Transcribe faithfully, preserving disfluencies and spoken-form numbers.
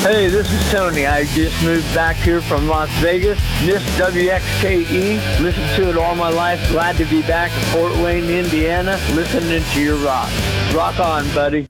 Hey, this is Tony. I just moved back here from Las Vegas. Miss W X K E. Listened to it all my life. Glad to be back in Fort Wayne, Indiana, listening to your rock. Rock on, buddy.